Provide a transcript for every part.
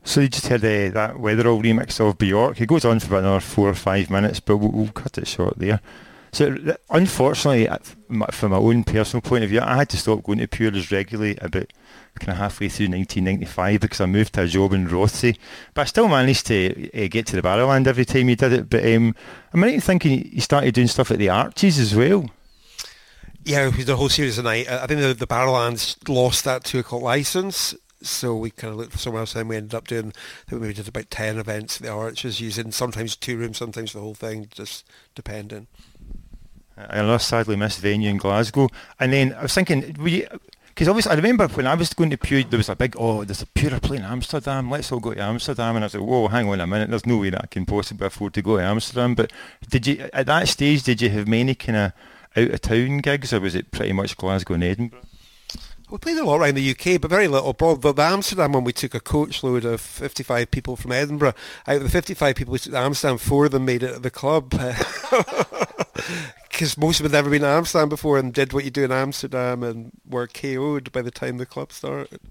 So you just heard that Weatherall remix of Bjork. It goes on for about another 4 or 5 minutes, but we'll cut it short there. So unfortunately, from my own personal point of view, I had to stop going to Pures regularly about kind of halfway through 1995 because I moved to a job in Rothsay. But I still managed to get to the Barrowland every time you did it. But I'm right in thinking you started doing stuff at the Arches as well. Yeah, we did a whole series of night. I think the Barrowlands lost that 2 o'clock licence. So we kind of looked for somewhere else, and we ended up doing, I think we did about 10 events at the Arches, using sometimes 2 rooms, sometimes the whole thing, just depending. I sadly missed venue in Glasgow. And then I was thinking, because obviously I remember when I was going to Pure, there was a big, there's a Pure play in Amsterdam, let's all go to Amsterdam. And I was like, whoa, hang on a minute, there's no way that I can possibly afford to go to Amsterdam. But at that stage, did you have many kind of out-of-town gigs, or was it pretty much Glasgow and Edinburgh? We played a lot around the UK, but very little. Probably the Amsterdam one, we took a coach load of 55 people from Edinburgh. Out of the 55 people we took to Amsterdam, 4 of them made it at the club. Because most of them had never been to Amsterdam before and did what you do in Amsterdam and were KO'd by the time the club started.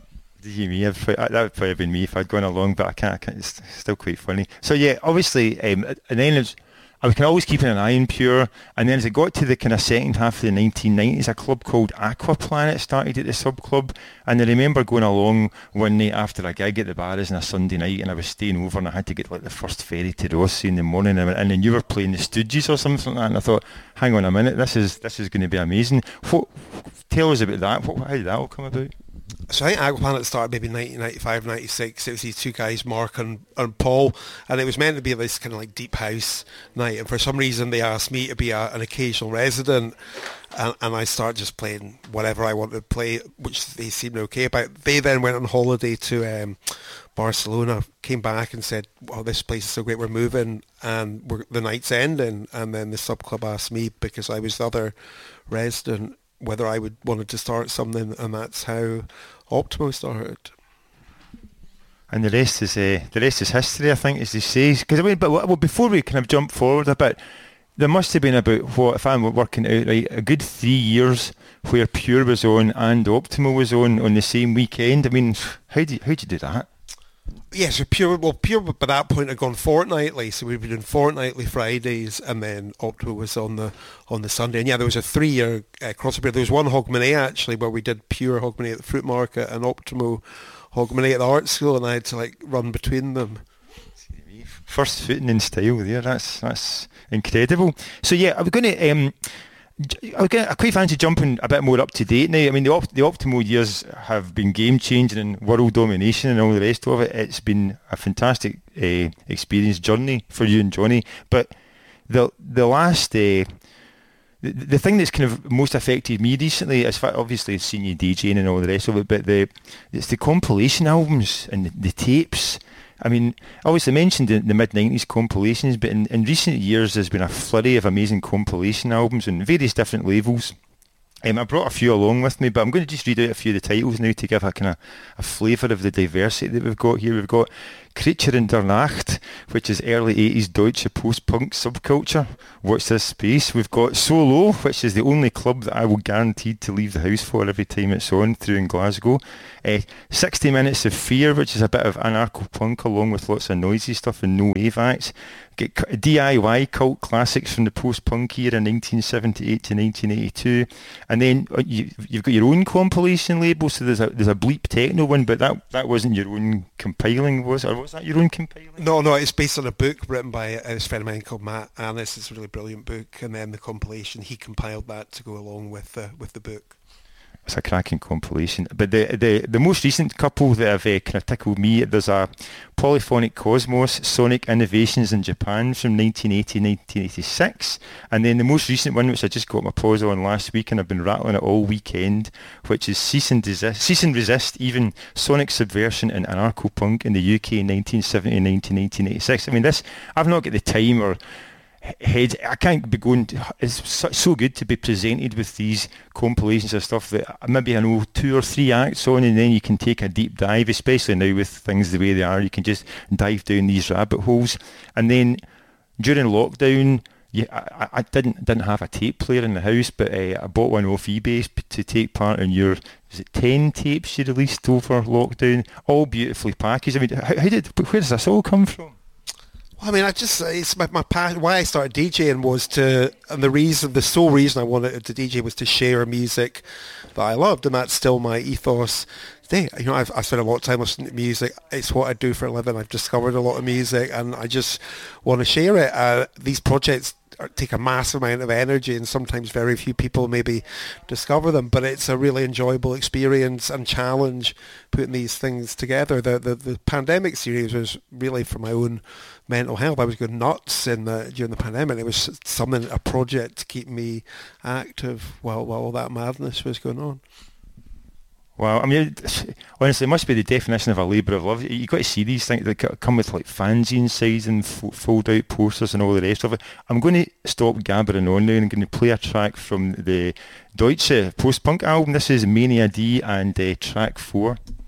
That would probably have been me if I'd gone along, but I can't, it's still quite funny. So yeah, obviously, and then I was kind of always keeping an eye on Pure, and then as it got to the kind of second half of the 1990s, a club called Aqua Planet started at the sub club, and I remember going along one night after a gig at the Barras on a Sunday night, and I was staying over, and I had to get like the first ferry to Rothsay in the morning, and then you were playing the Stooges or something like that, and I thought, hang on a minute, this is going to be amazing. Tell us about that. How did that all come about? So I think Aqua Planet started maybe 1995, 96. It was these 2 guys, Mark and Paul, and it was meant to be this kind of like deep house night. And for some reason, they asked me to be an occasional resident, and I started just playing whatever I wanted to play, which they seemed okay about. They then went on holiday to Barcelona, came back and said, "Well, this place is so great, we're moving, and the night's ending." And then the sub club asked me, because I was the other resident, whether I wanted to start something, and that's how Optimo started. And the rest is history, I think, as they say. Because but before we kind of jump forward a bit, there must have been about, if I'm working out right, a good 3 years where Pure was on and Optimo was on the same weekend. I mean, how'd you do that? Yeah, so Pure by that point had gone fortnightly, so we'd been doing fortnightly Fridays, and then Optimo was on the Sunday. And yeah, there was a 3-year crossover. There was one Hogmanay actually where we did Pure Hogmanay at the Fruit Market and Optimo Hogmanay at the art school, and I had to like run between them. First footing in style there. That's incredible. So yeah, I'm going to. I quite fancy jumping a bit more up to date now. I mean, the Optimo years have been game changing and world domination and all the rest of it. It's been a fantastic experience journey for you and Johnny. But the last the thing that's kind of most affected me recently is obviously seeing you DJing and all the rest of it. But it's the compilation albums and the tapes. I mean, obviously mentioned in the mid-90s compilations, but in recent years there's been a flurry of amazing compilation albums on various different labels. I brought a few along with me, but I'm going to just read out a few of the titles now to give a kind of a flavour of the diversity that we've got here. We've got Creature in der Nacht, which is early 80s Deutsche post-punk subculture. Watch this space. We've got Solo, which is the only club that I will guaranteed to leave the house for every time it's on through in Glasgow. 60 Minutes of Fear, which is a bit of anarcho-punk along with lots of noisy stuff and no wave acts. Get DIY cult classics from the post-punk era 1978 to 1982, and then you've got your own compilation label. So there's a Bleep Techno one, but that wasn't your own compiling, was it? Or was that your own compiling? No, it's based on a book written by a friend of mine called Matt Annis. It's a really brilliant book, and then the compilation, he compiled that to go along with the book. It's a cracking compilation. But the most recent couple that have kind of tickled me, there's a Polyphonic Cosmos, Sonic Innovations in Japan from 1980-1986. And then the most recent one, which I just got my paws on last week and I've been rattling it all weekend, which is Cease and Resist, even Sonic Subversion and Anarcho-Punk in the UK in 1970-1986. I mean, I've not got the time or head. I can't be going. It's so good to be presented with these compilations of stuff that maybe I know 2 or 3 acts on, and then you can take a deep dive, especially now with things the way they are. You can just dive down these rabbit holes. And then during lockdown, yeah, I didn't have a tape player in the house, but I bought one off eBay to take part in your, was it 10 tapes you released over lockdown, all beautifully packaged. I mean, where does this all come from? I mean, it's my passion. Why I started DJing was the sole reason I wanted to DJ was to share music that I loved, and that's still my ethos today. You know, I've spent a lot of time listening to music. It's what I do for a living. I've discovered a lot of music, and I just want to share it. These projects take a massive amount of energy, and sometimes very few people maybe discover them, but it's a really enjoyable experience and challenge putting these things together. The pandemic series was really for my own mental health. I was going nuts during the pandemic. It was a project to keep me active while all that madness was going on. Wow, I mean, honestly, it must be the definition of a labour of love. You've got to see these things that come with like fanzine size and fold-out posters and all the rest of it. I'm going to stop gabbering on now and I'm going to play a track from the Deutsche post-punk album. This is Mania D and track 4.